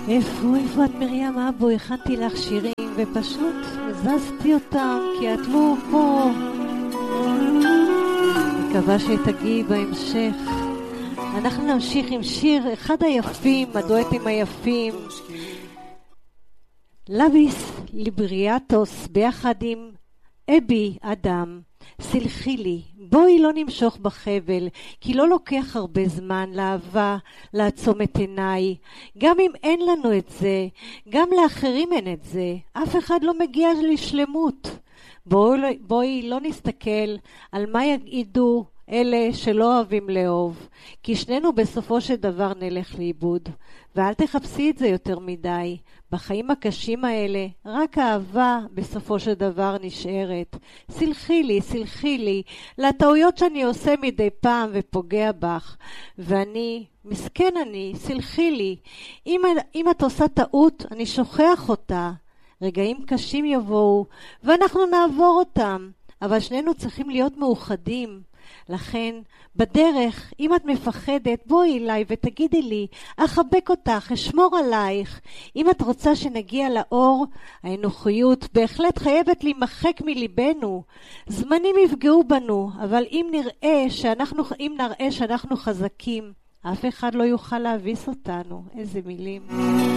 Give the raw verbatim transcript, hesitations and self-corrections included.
איפה, איפה את מרים אבו? הכנתי לך שירים ופשוט הזזתי אותם כי את לא פה. מקווה שתגיעי בהמשך. אנחנו נמשיך עם שיר אחד היפים, הדואטים היפים, לביס ליבריאטוס ביחד עם אבי אדם. סלחי לי, בואי לא נמשוך בחבל, כי לא לוקח הרבה זמן לאהבה לעצום את עיניי. גם אם אין לנו את זה, גם לאחרים אין את זה. אף אחד לא מגיע לשלמות. בואי, בואי לא נסתכל על מה יגידו אלה שלא אוהבים לאהוב, כי שנינו בסופו של דבר נלך לאיבוד. ואל תחפשי את זה יותר מדי. בחיים הקשים האלה רק האהבה בסופו של דבר נשארת. סלחי לי, סלחי לי לטעויות שאני עושה מדי פעם ופוגע בך, ואני מסכן, אני סלחי לי. אם, אם את עושה טעות אני שוכח אותה. רגעים קשים יבואו ואנחנו נעבור אותם, אבל שנינו צריכים להיות מאוחדים. לכן בדרך, אם את מפחדת, בואי אליי ותגידי לי, אחבק אותך, אשמור עלייך. אם את רוצה שנגיע לאור, האנוכיות בהחלט חייבת להימחק מליבנו. זמנים יפגעו בנו, אבל אם נראה שאנחנו, אם נראה שאנחנו חזקים, אף אחד לא יוכל להביס אותנו. איזה מילים.